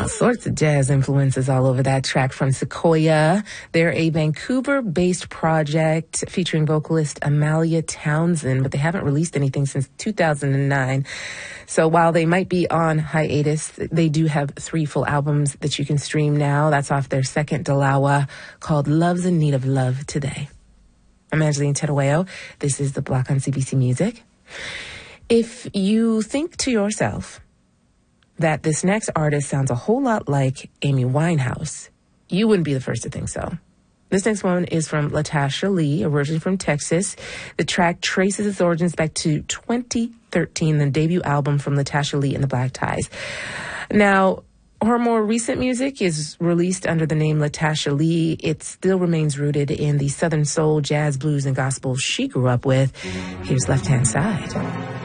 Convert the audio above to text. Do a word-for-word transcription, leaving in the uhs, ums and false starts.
All sorts of jazz influences all over that track from Sequoia. They're a Vancouver-based project featuring vocalist Amalia Townsend, but they haven't released anything since two thousand nine. So while they might be on hiatus, they do have three full albums that you can stream now. That's off their second Dalawa called Love's in Need of Love Today. I'm Angeline Terueo. This is The Block on C B C Music. If you think to yourself that this next artist sounds a whole lot like Amy Winehouse, you wouldn't be the first to think so. This next one is from Latasha Lee, originally from Texas. The track traces its origins back to twenty thirteen, the debut album from Latasha Lee and the Black Ties. Now, her more recent music is released under the name Latasha Lee. It still remains rooted in the Southern soul, jazz, blues, and gospel she grew up with. Here's Left Hand Side.